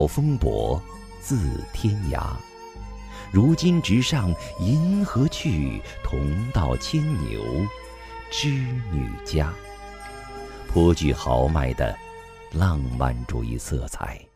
风伯，自天涯。如今直上银河去，同到牵牛织女家。颇具豪迈的浪漫主义色彩。